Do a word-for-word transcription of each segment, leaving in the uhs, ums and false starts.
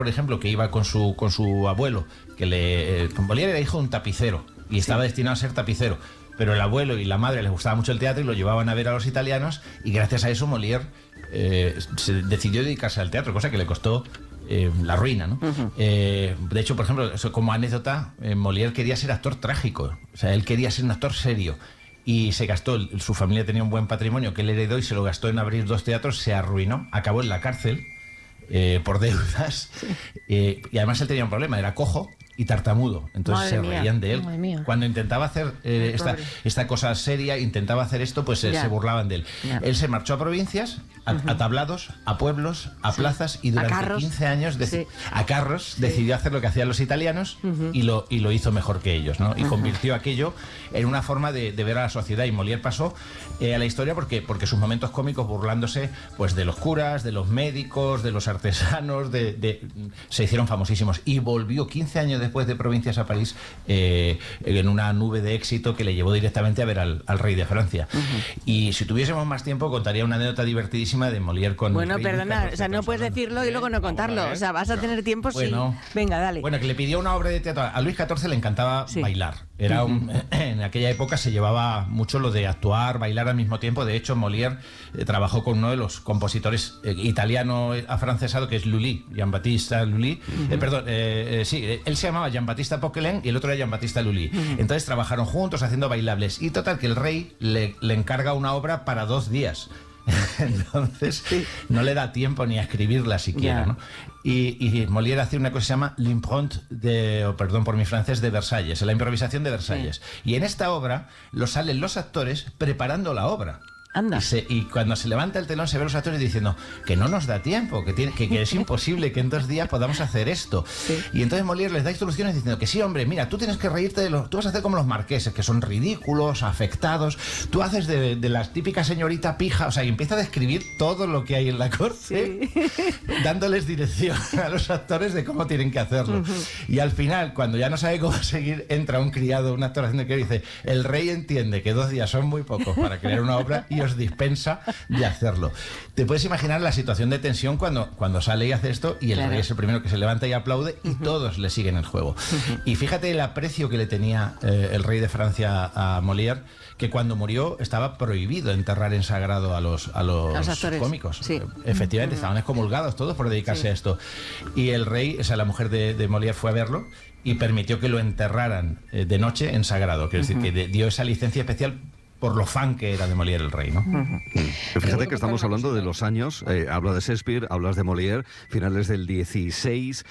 por ejemplo, que iba con su con su abuelo, que le... Eh, Molière era hijo de un tapicero y estaba sí. destinado a ser tapicero, pero el abuelo y la madre les gustaba mucho el teatro y lo llevaban a ver a los italianos, y gracias a eso Molière eh, se decidió dedicarse al teatro, cosa que le costó eh, la ruina, ¿no? Uh-huh. Eh, de hecho, por ejemplo, eso, como anécdota, eh, Molière quería ser actor trágico, o sea, él quería ser un actor serio. Y se gastó, su familia tenía un buen patrimonio que él heredó y se lo gastó en abrir dos teatros, se arruinó, acabó en la cárcel eh, por deudas. Sí. Eh, y además él tenía un problema, era cojo y tartamudo, entonces Madre se reían mía. de él. Cuando intentaba hacer eh, esta, esta cosa seria, intentaba hacer esto, pues eh, se burlaban de él. Ya. Él se marchó a provincias, a, uh-huh. a tablados, a pueblos, a sí. plazas, y durante quince años, de, sí. a carros, sí. decidió hacer lo que hacían los italianos uh-huh. y, lo, y lo hizo mejor que ellos, ¿no? Y uh-huh. convirtió aquello en una forma de, de ver a la sociedad. Y Molière pasó eh, a la historia porque, porque sus momentos cómicos, burlándose pues de los curas, de los médicos, de los artesanos, de, de, se hicieron famosísimos. Y volvió quince años después de Provincias a París eh, en una nube de éxito que le llevó directamente a ver al, al rey de Francia. Uh-huh. Y si tuviésemos más tiempo contaría una anécdota divertidísima de Molière con... Bueno, perdona, o sea, no puedes decirlo y luego no contarlo. O sea, vas a tener tiempo, bueno, sí. Venga, dale. Bueno, que le pidió una obra de teatro. A Luis catorce le encantaba sí. bailar. Era un, uh-huh. en aquella época se llevaba mucho lo de actuar, bailar al mismo tiempo. De hecho, Molière eh, trabajó con uno de los compositores eh, italiano afrancesado, que es Lully, Giambattista Lully. Uh-huh. Eh, perdón, eh, eh, sí, él se llamaba Giambattista Poquelin y el otro era Giambattista Lully. Uh-huh. Entonces trabajaron juntos haciendo bailables. Y total, que el rey le, le encarga una obra para dos días. Entonces sí. no le da tiempo ni a escribirla siquiera, yeah. ¿no? Y, y Molière hace una cosa que se llama l'impronte de, oh, perdón por mi francés, de Versalles, la improvisación de Versalles. Sí. Y en esta obra lo salen los actores preparando la obra. Anda. Y, se, y cuando se levanta el telón se ven los actores diciendo que no nos da tiempo, que, tiene, que, que es imposible que en dos días podamos hacer esto. Sí. Y entonces Molière les da instrucciones diciendo que sí, hombre, mira, tú tienes que reírte de los... Tú vas a hacer como los marqueses, que son ridículos, afectados. Tú haces de, de la típica señorita pija, o sea, y empieza a describir todo lo que hay en la corte, sí. dándoles dirección a los actores de cómo tienen que hacerlo. Uh-huh. Y al final, cuando ya no sabe cómo seguir, entra un criado, un actor haciendo que dice, el rey entiende que dos días son muy pocos para crear una obra y os dispensa de hacerlo. Te puedes imaginar la situación de tensión cuando, cuando sale y hace esto y el claro. rey es el primero que se levanta y aplaude y uh-huh. todos le siguen el juego. Uh-huh. Y fíjate el aprecio que le tenía eh, el rey de Francia a Molière, que cuando murió estaba prohibido enterrar en sagrado a los, a los, los cómicos. Sí. Efectivamente, uh-huh. estaban excomulgados todos por dedicarse sí. a esto. Y el rey, o sea, la mujer de, de Molière fue a verlo y permitió que lo enterraran eh, de noche en sagrado. Quiero uh-huh. decir, que de, dio esa licencia especial por lo fan que era de Molière el rey, ¿no? Uh-huh. Fíjate que estamos hablando de los años, eh, habla de Shakespeare, hablas de Molière, finales del dieciséis,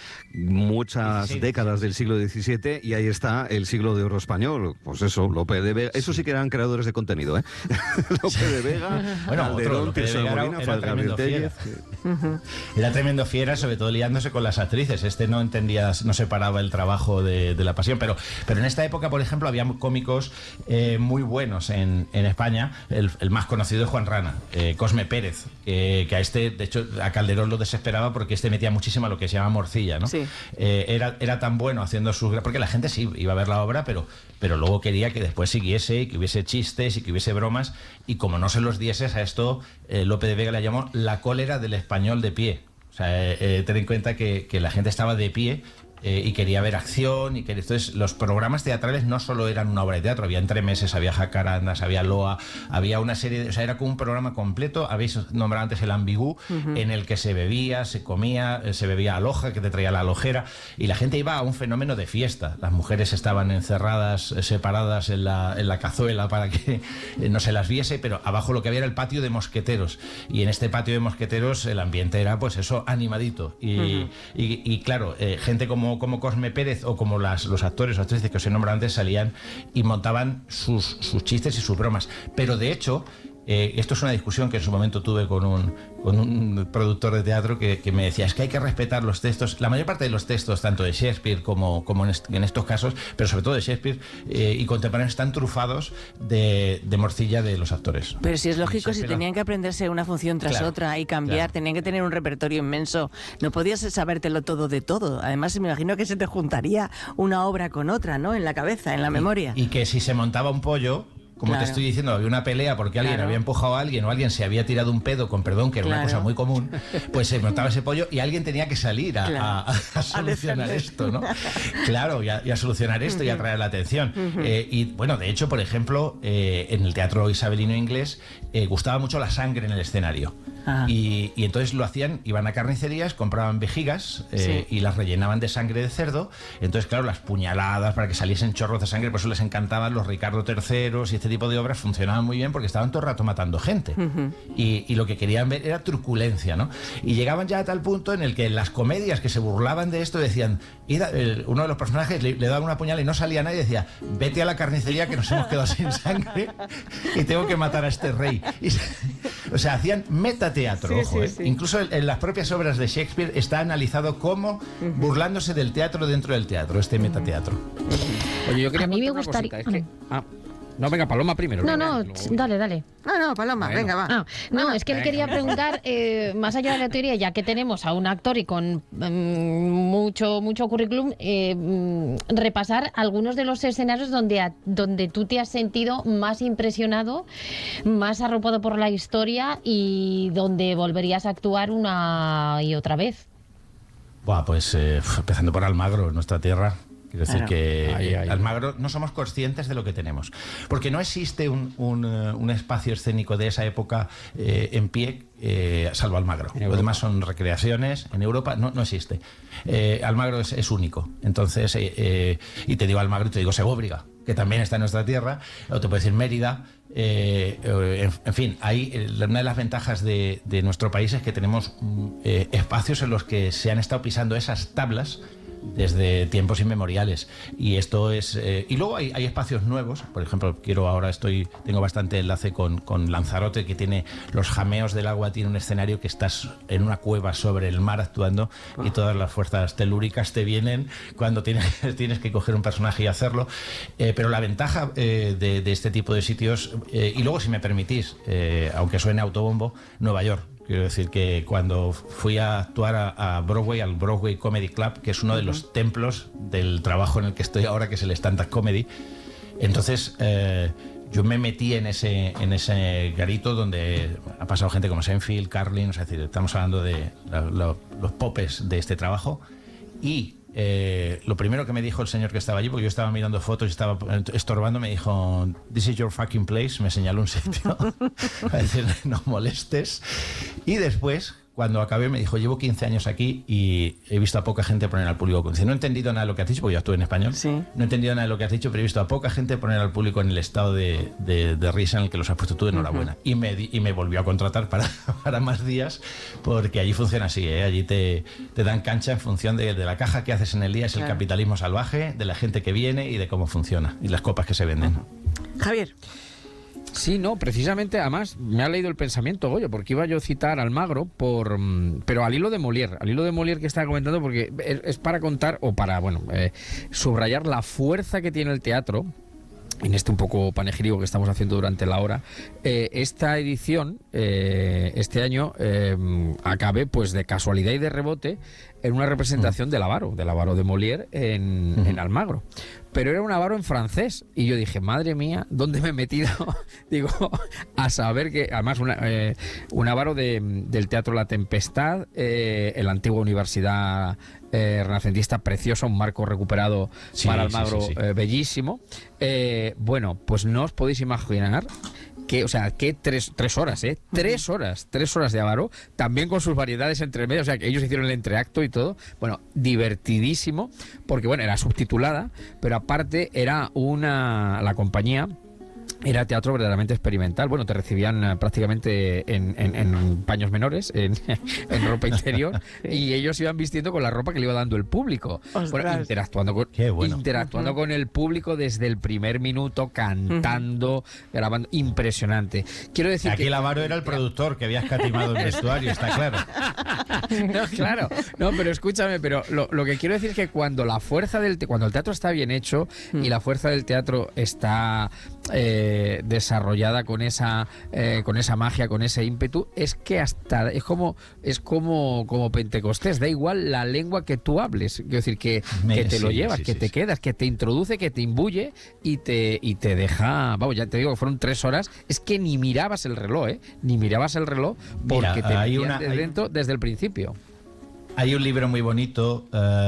muchas dieciséis, décadas dieciséis. Del siglo diecisiete, y ahí está el siglo de oro español. Pues eso, Lope de Vega, eso sí que eran creadores de contenido, ¿eh? Lope de Vega, bueno, Calderón, Tirso de Molina, Gabriel Tellez. Uh-huh. Era tremendo fiera, sobre todo liándose con las actrices. Este no entendía, no separaba el trabajo de, de la pasión, pero, pero en esta época, por ejemplo, había cómicos eh, muy buenos en en España. El, el más conocido es Juan Rana, eh, Cosme Pérez, eh, que a este, de hecho, a Calderón lo desesperaba porque este metía muchísimo a lo que se llama morcilla, ¿no? Sí. Eh, era, era tan bueno haciendo sus... Porque la gente sí iba a ver la obra, pero, pero luego quería que después siguiese, y que hubiese chistes y que hubiese bromas, y como no se los dieses a esto, eh, Lope de Vega le llamó la cólera del español de pie. O sea, eh, eh, ten en cuenta que, que la gente estaba de pie Eh, y quería ver acción y que entonces los programas teatrales no solo eran una obra de teatro, había entremeses, había jacarandas, había loa, había una serie de, o sea, era como un programa completo. Habéis nombrado antes el ambigú, uh-huh. en el que se bebía, se comía, se bebía aloja, que te traía la alojera, y la gente iba a un fenómeno de fiesta. Las mujeres estaban encerradas, separadas en la, en la cazuela para que no se las viese, pero abajo lo que había era el patio de mosqueteros, y en este patio de mosqueteros el ambiente era pues eso, animadito, y, uh-huh. y, y claro, eh, gente como como Cosme Pérez o como las, los actores o actrices que os he nombrado antes salían y montaban sus, sus chistes y sus bromas. Pero de hecho, eh, esto es una discusión que en su momento tuve con un, con un productor de teatro que, que me decía, es que hay que respetar los textos, la mayor parte de los textos, tanto de Shakespeare como, como en, est- en estos casos, pero sobre todo de Shakespeare eh, y contemporáneos, están trufados de, de morcilla de los actores. Pero si es lógico, si tenían que aprenderse una función tras claro, otra y cambiar, claro. tenían que tener un repertorio inmenso, no podías sabértelo todo de todo. Además, me imagino que se te juntaría una obra con otra, ¿no? En la cabeza, en la memoria. Y, y que si se montaba un pollo, como claro. te estoy diciendo, había una pelea porque alguien claro. había empujado a alguien o alguien se había tirado un pedo, con perdón, que era claro. una cosa muy común, pues se montaba ese pollo y alguien tenía que salir a, claro. a, a solucionar a esto, ¿no? Claro, y a, y a solucionar esto uh-huh. y a traer la atención. Uh-huh. eh, y bueno, de hecho, por ejemplo, eh, en el teatro isabelino inglés eh, gustaba mucho la sangre en el escenario. Y, y entonces lo hacían, iban a carnicerías, compraban vejigas eh, sí. y las rellenaban de sangre de cerdo. Entonces, claro, las puñaladas para que saliesen chorros de sangre, por eso les encantaban los Ricardo terceros y este tipo de obras, funcionaban muy bien porque estaban todo el rato matando gente. Uh-huh. y, y lo que querían ver era truculencia, ¿no? Y llegaban ya a tal punto en el que las comedias que se burlaban de esto decían, el, uno de los personajes le, le daba una puñalada y no salía nadie y decía, vete a la carnicería que nos hemos quedado sin sangre y tengo que matar a este rey. Y, o sea, hacían metateatro, sí, ojo, sí, ¿eh? Sí. Incluso en, en las propias obras de Shakespeare está analizado como uh-huh. burlándose del teatro dentro del teatro, este uh-huh. metateatro. Uh-huh. Oye, yo quería a mí me una gustaría... cosita, es que... ah. No, venga, Paloma primero. No, venga, no, luego... dale, dale. No, no, Paloma, bueno. venga, va. Ah, no, ah, es que venga. le quería preguntar, eh, más allá de la teoría, ya que tenemos a un actor y con um, mucho mucho currículum, eh, um, repasar algunos de los escenarios donde, a, donde tú te has sentido más impresionado, más arropado por la historia y donde volverías a actuar una y otra vez. Buah, pues eh, empezando por Almagro, nuestra tierra. Quiero decir claro. que ay, ay. Almagro no somos conscientes de lo que tenemos. Porque no existe un, un, un espacio escénico de esa época eh, en pie, eh, salvo Almagro. Lo demás son recreaciones. En Europa no, no existe. Eh, Almagro es, es único. Entonces, eh, eh, y te digo Almagro y te digo Segóbriga, que también está en nuestra tierra. O te puedo decir Mérida. Eh, en, en fin, hay, una de las ventajas de, de nuestro país es que tenemos eh, espacios en los que se han estado pisando esas tablas desde tiempos inmemoriales, y esto es eh, y luego hay, hay espacios nuevos. Por ejemplo, quiero ahora estoy tengo bastante enlace con, con Lanzarote, que tiene los jameos del agua, tiene un escenario que estás en una cueva sobre el mar actuando oh. y todas las fuerzas telúricas te vienen cuando tienes, tienes que coger un personaje y hacerlo, eh, pero la ventaja eh, de, de este tipo de sitios, eh, y luego, si me permitís, eh, aunque suene autobombo, Nueva York. Quiero decir que cuando fui a actuar a, a Broadway, al Broadway Comedy Club, que es uno de los templos del trabajo en el que estoy ahora, que es el stand-up comedy, entonces eh, yo me metí en ese, en ese garito donde ha pasado gente como Seinfeld, Carlin, es decir, estamos hablando de la, la, los popes de este trabajo, y Eh, lo primero que me dijo el señor que estaba allí, porque yo estaba mirando fotos y estaba estorbando, me dijo, "This is your fucking place", me señaló un sitio para decir, no molestes. Y después, cuando acabé, me dijo, llevo quince años aquí y he visto a poca gente poner al público. Dice, no he entendido nada de lo que has dicho, porque yo actúo en español. Sí. No he entendido nada de lo que has dicho, pero he visto a poca gente poner al público en el estado de, de, de risa en el que los has puesto tú. Enhorabuena. Uh-huh. Y, me, y me volvió a contratar para, para más días, porque allí funciona así, ¿eh? Allí te, te dan cancha en función de, de la caja que haces en el día. Es claro. El capitalismo salvaje, de la gente que viene y de cómo funciona, y las copas que se venden. Uh-huh. Javier. Sí, no, precisamente, además me ha leído el pensamiento, Goyo, porque iba yo a citar a Almagro, por, pero al hilo de Molière, al hilo de Molière que estaba comentando, porque es, es para contar, o para, bueno, eh, subrayar la fuerza que tiene el teatro, en este un poco panegírico que estamos haciendo durante la hora. Eh, esta edición, eh, este año, eh, acabé, pues de casualidad y de rebote, en una representación uh-huh. del Avaro, del Avaro de Molière en, uh-huh. en Almagro. Pero era un avaro en francés, y yo dije, madre mía, ¿dónde me he metido? Digo, a saber que, además, una, eh, un avaro de, del Teatro La Tempestad, eh, en la antigua universidad eh, renacentista, preciosa, un marco recuperado sí, para Almagro, sí, sí, sí. Eh, bellísimo. Eh, bueno, pues no os podéis imaginar que, o sea, que tres, tres horas, ¿eh? Tres horas, tres horas de avaro, también con sus variedades entre medio, o sea, que ellos hicieron el entreacto y todo. Bueno, divertidísimo, porque, bueno, era subtitulada, pero aparte era una, la compañía era teatro verdaderamente experimental. Bueno, te recibían uh, prácticamente en, en, en paños menores, en, en ropa interior, y ellos iban vistiendo con la ropa que le iba dando el público. Bueno, interactuando con, bueno. interactuando uh-huh. con el público desde el primer minuto, cantando, uh-huh. grabando. Impresionante. Quiero decir Aquí que... el avaro era el productor que había escatimado el vestuario, está claro. No, claro. No, pero escúchame, pero lo, lo que quiero decir es que cuando la fuerza del te- cuando el teatro está bien hecho uh-huh. y la fuerza del teatro está eh, desarrollada con esa eh, con esa magia, con ese ímpetu, es que hasta es como es como como Pentecostés, da igual la lengua que tú hables, quiero decir que, Me, que te sí, lo llevas, sí, que sí, te sí. quedas, que te introduce, que te imbuye y te y te deja, vamos, ya te digo que fueron tres horas, es que ni mirabas el reloj, ¿eh? Ni mirabas el reloj porque Mira, te metías una, de dentro hay... desde el principio. Hay un libro muy bonito uh,